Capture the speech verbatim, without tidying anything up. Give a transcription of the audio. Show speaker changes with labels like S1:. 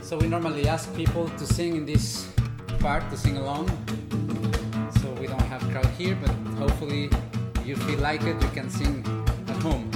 S1: So we normally ask people to sing in this part, to sing along. So we don't have crowd here, but hopefully if you feel like it, you can sing at home.